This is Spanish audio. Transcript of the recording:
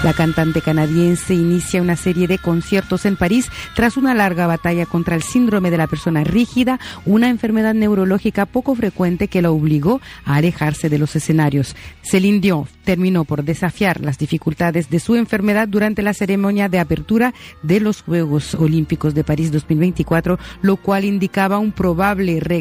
La cantante canadiense inicia una serie de conciertos en París tras una larga batalla contra el síndrome de la persona rígida, una enfermedad neurológica poco frecuente que la obligó a alejarse de los escenarios. Céline Dion terminó por desafiar las dificultades de su enfermedad durante la ceremonia de apertura de los Juegos Olímpicos de París 2024, lo cual indicaba un probable regreso